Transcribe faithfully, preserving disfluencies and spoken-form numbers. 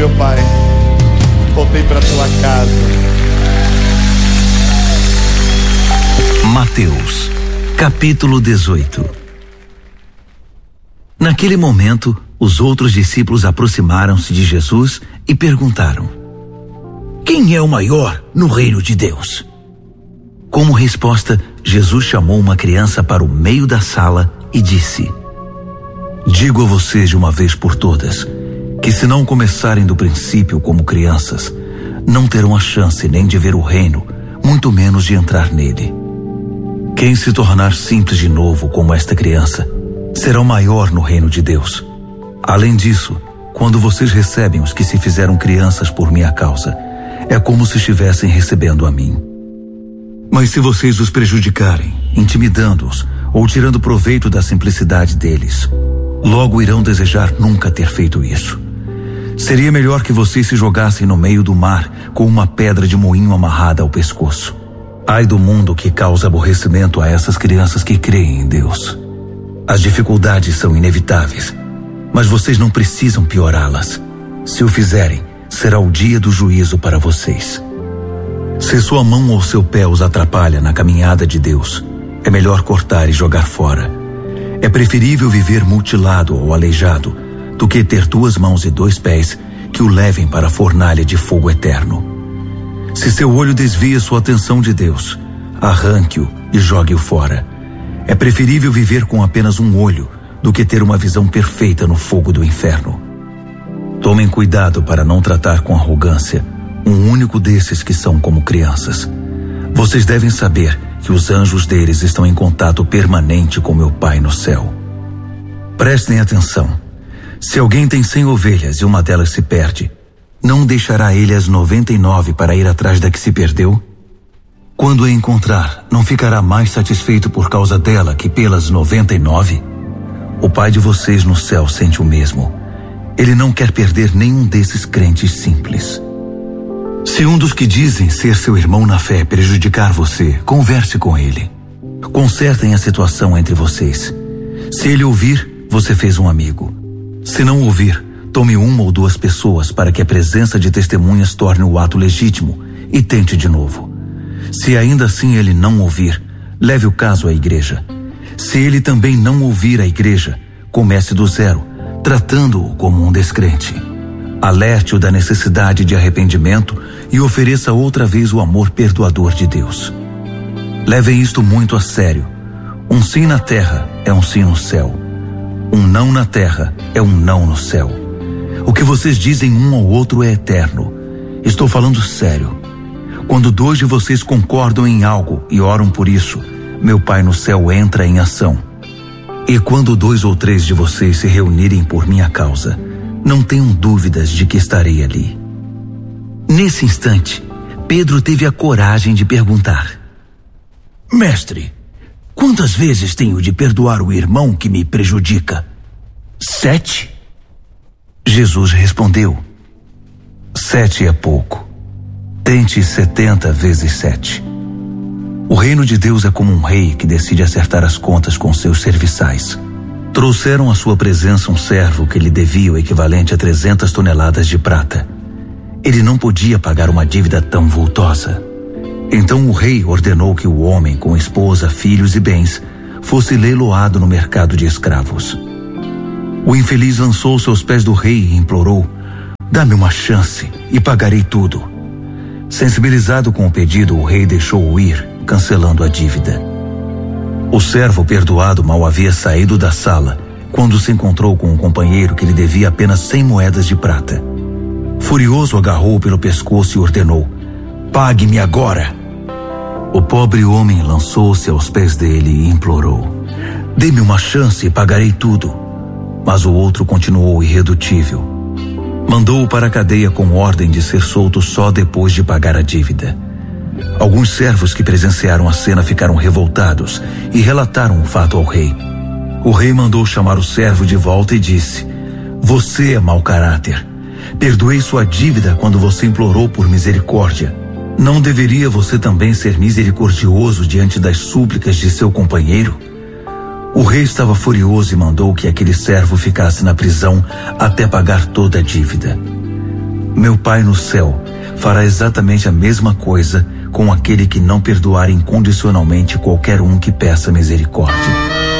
meu Pai. Voltei para tua casa. Mateus, capítulo dezoito. Naquele momento, os outros discípulos aproximaram-se de Jesus e perguntaram: quem é o maior no reino de Deus? Como resposta, Jesus chamou uma criança para o meio da sala e disse: digo a vocês de uma vez por todas, que se não começarem do princípio como crianças, não terão a chance nem de ver o reino, muito menos de entrar nele. Quem se tornar simples de novo como esta criança, será o maior no reino de Deus. Além disso, quando vocês recebem os que se fizeram crianças por minha causa, é como se estivessem recebendo a mim. Mas se vocês os prejudicarem, intimidando-os ou tirando proveito da simplicidade deles, logo irão desejar nunca ter feito isso. Seria melhor que vocês se jogassem no meio do mar com uma pedra de moinho amarrada ao pescoço. Ai do mundo que causa aborrecimento a essas crianças que creem em Deus. As dificuldades são inevitáveis, mas vocês não precisam piorá-las. Se o fizerem, será o dia do juízo para vocês. Se sua mão ou seu pé os atrapalha na caminhada de Deus, é melhor cortar e jogar fora. É preferível viver mutilado ou aleijado do que ter duas mãos e dois pés que o levem para a fornalha de fogo eterno. Se seu olho desvia sua atenção de Deus, arranque-o e jogue-o fora. É preferível viver com apenas um olho do que ter uma visão perfeita no fogo do inferno. Tomem cuidado para não tratar com arrogância um único desses que são como crianças. Vocês devem saber que os anjos deles estão em contato permanente com meu Pai no céu. Prestem atenção. Se alguém tem cem ovelhas e uma delas se perde, não deixará ele as noventa e nove para ir atrás da que se perdeu? Quando a encontrar, não ficará mais satisfeito por causa dela que pelas noventa e nove? O Pai de vocês no céu sente o mesmo. Ele não quer perder nenhum desses crentes simples. Se um dos que dizem ser seu irmão na fé prejudicar você, converse com ele. Consertem a situação entre vocês. Se ele ouvir, você fez um amigo. Se não ouvir, tome uma ou duas pessoas para que a presença de testemunhas torne o ato legítimo e tente de novo. Se ainda assim ele não ouvir, leve o caso à igreja. Se ele também não ouvir a igreja, comece do zero, tratando-o como um descrente. Alerte-o da necessidade de arrependimento e ofereça outra vez o amor perdoador de Deus. Levem isto muito a sério. Um sim na terra é um sim no céu. Um não na terra é um não no céu. O que vocês dizem um ao outro é eterno. Estou falando sério. Quando dois de vocês concordam em algo e oram por isso, meu Pai no céu entra em ação. E quando dois ou três de vocês se reunirem por minha causa, não tenham dúvidas de que estarei ali. Nesse instante, Pedro teve a coragem de perguntar: Mestre, quantas vezes tenho de perdoar o irmão que me prejudica? Sete? Jesus respondeu: Sete é pouco. Tente setenta vezes sete. O reino de Deus é como um rei que decide acertar as contas com seus serviçais. Trouxeram à sua presença um servo que lhe devia o equivalente a trezentas toneladas de prata. Ele não podia pagar uma dívida tão vultosa. Então o rei ordenou que o homem, com esposa, filhos e bens, fosse leiloado no mercado de escravos. O infeliz lançou-se aos pés do rei e implorou: Dá-me uma chance e pagarei tudo. Sensibilizado com o pedido, o rei deixou-o ir, cancelando a dívida. O servo perdoado mal havia saído da sala quando se encontrou com um companheiro que lhe devia apenas cem moedas de prata. Furioso, agarrou-o pelo pescoço e ordenou: Pague-me agora! O pobre homem lançou-se aos pés dele e implorou: Dê-me uma chance e pagarei tudo. Mas o outro continuou irredutível. Mandou-o para a cadeia com ordem de ser solto só depois de pagar a dívida. Alguns servos que presenciaram a cena ficaram revoltados e relataram o fato ao rei. O rei mandou chamar o servo de volta e disse: Você é mau caráter. Perdoei sua dívida quando você implorou por misericórdia. Não deveria você também ser misericordioso diante das súplicas de seu companheiro? O rei estava furioso e mandou que aquele servo ficasse na prisão até pagar toda a dívida. Meu Pai no céu fará exatamente a mesma coisa com aquele que não perdoar incondicionalmente qualquer um que peça misericórdia.